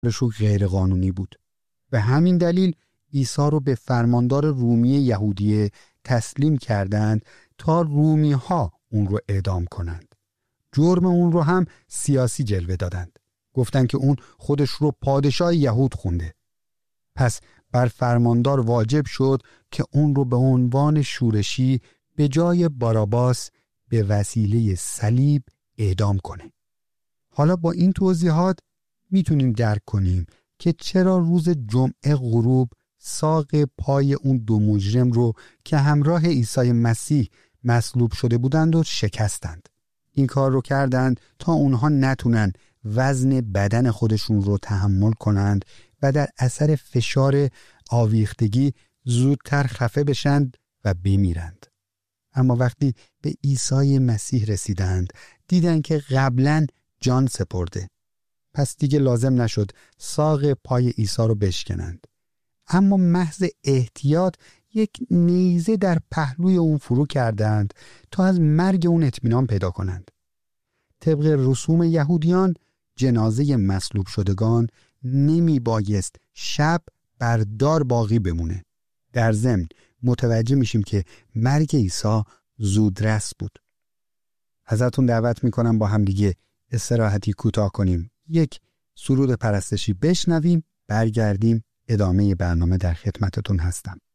رو غیر قانونی بود. به همین دلیل عیسی رو به فرماندار رومی یهودیه تسلیم کردند تا رومی ها اون رو اعدام کنند. جرم اون رو هم سیاسی جلوه دادند. گفتند که اون خودش رو پادشاه یهود خونده. پس بر فرماندار واجب شد که اون رو به عنوان شورشی به جای باراباس به وسیله صلیب اعدام کنه. حالا با این توضیحات میتونیم درک کنیم که چرا روز جمعه غروب ساق پای اون دو مجرم رو که همراه عیسی مسیح مصلوب شده بودند و شکستند. این کار رو کردند تا اونها نتونن وزن بدن خودشون رو تحمل کنند و در اثر فشار آویختگی زودتر خفه بشند و بمیرند. اما وقتی به عیسی مسیح رسیدند دیدند که قبلاً جان سپرده. پس دیگه لازم نشد ساق پای عیسی رو بشکنند. اما محض احتیاط یک نیزه در پهلوی اون فرو کردند تا از مرگ اون اطمینان پیدا کنند. طبق رسوم یهودیان جنازه مصلوب شدگان نمی بایست شب بر دار باقی بمونه. در ضمن متوجه میشیم که مرگ عیسی زودرس بود. ازتون دعوت میکنم با هم دیگه استراحتی کوتاه کنیم. یک سرود پرستشی بشنویم، برگردیم ادامه برنامه در خدمتتون هستم.